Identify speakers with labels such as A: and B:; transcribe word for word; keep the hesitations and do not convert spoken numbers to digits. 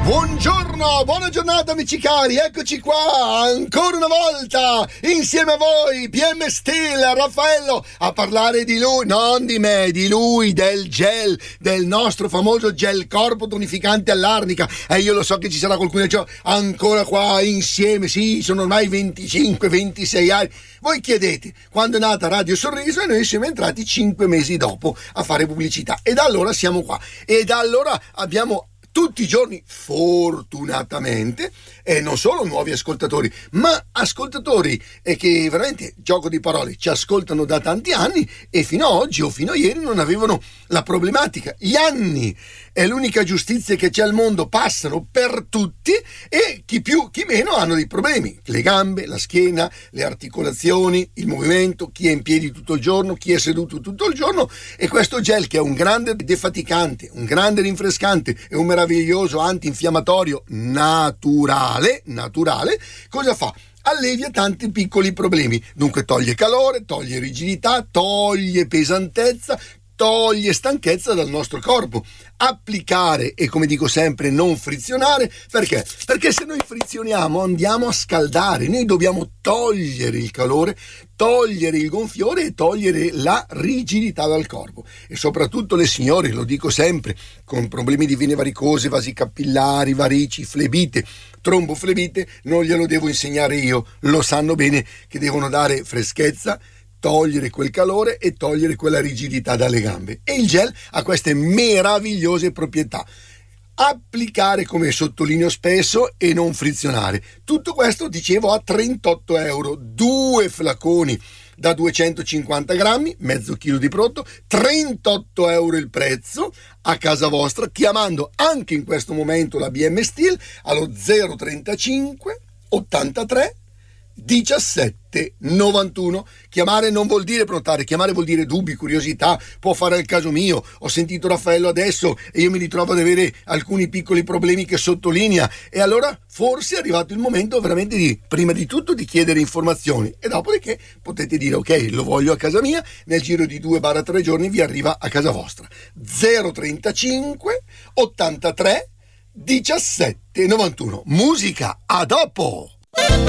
A: Buongiorno, buona giornata amici cari, eccoci qua ancora una volta insieme a voi P M Steel, Raffaello, a parlare di lui, non di me, di lui, del gel, del nostro famoso gel corpo tonificante all'arnica. E io lo so che ci sarà qualcuno che dice ancora qua insieme, sì, sono ormai venticinque ventisei anni. Voi chiedete quando è nata Radio Sorriso e noi siamo entrati cinque mesi dopo a fare pubblicità e da allora siamo qua e da allora abbiamo tutti i giorni, fortunatamente, e non solo nuovi ascoltatori, ma ascoltatori e che veramente, gioco di parole, ci ascoltano da tanti anni e fino a oggi o fino a ieri non avevano la problematica. Gli anni è l'unica giustizia che c'è al mondo, passano per tutti e chi più, chi meno hanno dei problemi. Le gambe, la schiena, le articolazioni, il movimento, chi è in piedi tutto il giorno, chi è seduto tutto il giorno e questo gel che è un grande defaticante, un grande rinfrescante e un meraviglioso antinfiammatorio naturale, naturale, cosa fa? Allevia tanti piccoli problemi, dunque toglie calore, toglie rigidità, toglie pesantezza, toglie stanchezza dal nostro corpo. Applicare e, come dico sempre, non frizionare. Perché? Perché se noi frizioniamo andiamo a scaldare. Noi dobbiamo togliere il calore, togliere il gonfiore e togliere la rigidità dal corpo. E soprattutto le signore, lo dico sempre, con problemi di vene varicose, vasi capillari, varici, flebite, tromboflebite, non glielo devo insegnare io, lo sanno bene che devono dare freschezza, togliere quel calore e togliere quella rigidità dalle gambe. E il gel ha queste meravigliose proprietà. Applicare, come sottolineo spesso, e non frizionare. Tutto questo, dicevo, a trentotto euro, due flaconi da duecentocinquanta grammi, mezzo chilo di prodotto, trentotto euro il prezzo, a casa vostra, chiamando anche in questo momento la B M Steel allo zero trentacinque ottantatré diciassette novantuno. Chiamare non vuol dire prenotare, chiamare vuol dire dubbi, curiosità, può fare il caso mio, ho sentito Raffaello adesso e io mi ritrovo ad avere alcuni piccoli problemi che sottolinea e allora forse è arrivato il momento veramente di, prima di tutto, di chiedere informazioni e dopodiché potete dire ok, lo voglio a casa mia, nel giro di due tre giorni vi arriva a casa vostra. Zero trentacinque ottantatré diciassette novantuno. Musica, a dopo!